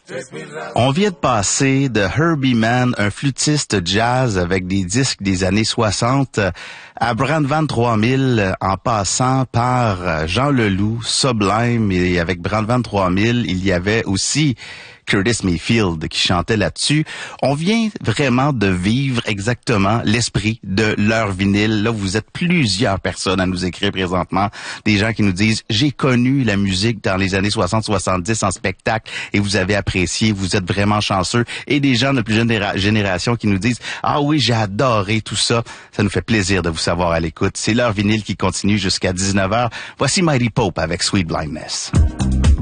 On vient de passer de Herbie Mann, un flûtiste jazz avec des disques des années 60, à Brand Van 3000, en passant par Jean Leloup, Sublime, et avec Brand Van 3000, il y avait aussi Curtis Mayfield qui chantait là-dessus. On vient vraiment de vivre exactement l'esprit de leur vinyle. Là, vous êtes plusieurs personnes à nous écrire présentement, des gens qui nous disent « J'ai connu la musique dans les années 60-70 en spectacle et vous avez apprécié, vous êtes vraiment chanceux. » Et des gens de plus jeune génération qui nous disent « Ah oui, j'ai adoré tout ça. » Ça nous fait plaisir de vous savoir à l'écoute. C'est leur vinyle qui continue jusqu'à 19h. Voici Mighty Pope avec Sweet Blindness.